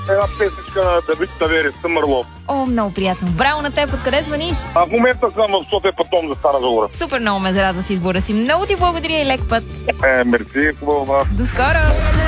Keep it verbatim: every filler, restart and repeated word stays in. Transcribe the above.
Една песечка на Давид Тавери, Съмърлов. О, много приятно. Браво на теб, откъде звъниш? А в момента съм в София пътом за Стара Загора. Супер, много ме зарадва с избора си. Много ти благодаря и лек път. Е, мерси, хубаво. До скоро!